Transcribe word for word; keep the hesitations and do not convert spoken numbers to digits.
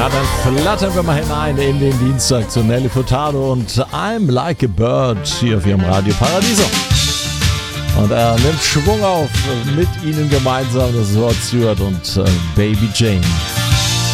Ja, dann flattern wir mal hinein in den Dienstag zu Nelly Furtado und I'm Like a Bird hier auf ihrem Radio Paradiso. Und er nimmt Schwung auf mit ihnen gemeinsam, das ist Rod Stewart und äh, Baby Jane.